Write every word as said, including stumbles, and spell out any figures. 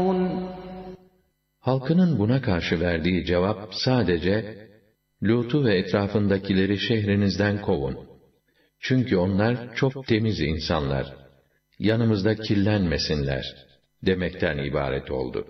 Halkının buna karşı verdiği cevap sadece, Lut'u ve etrafındakileri şehrinizden kovun. Çünkü onlar çok temiz insanlar, yanımızda kirlenmesinler demekten ibaret oldu.